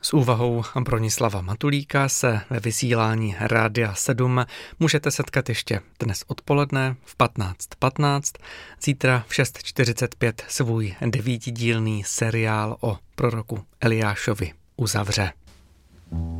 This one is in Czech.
S úvahou Bronislava Matulíka se ve vysílání Rádia 7 můžete setkat ještě dnes odpoledne v 15:15, zítra v 6:45 svůj 9dílný seriál o proroku Eliášovi uzavře.